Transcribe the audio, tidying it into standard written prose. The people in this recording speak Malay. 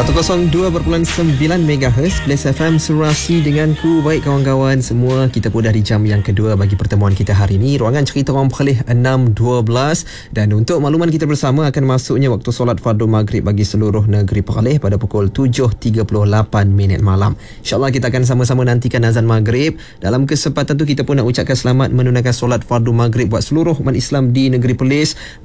102.9 MHz Blast FM Serasi denganku. Baik kawan-kawan semua, kita pun dah di jam yang kedua bagi pertemuan kita hari ini, Ruangan Cerita Orang Pekhalih 6.12. Dan untuk makluman kita bersama, akan masuknya waktu solat fardu maghrib bagi seluruh negeri Pekhalih pada pukul 7.38 malam. InsyaAllah kita akan sama-sama nantikan azan maghrib. Dalam kesempatan tu kita pun nak ucapkan selamat menunaikan solat fardu maghrib buat seluruh umat Islam di negeri Perlis.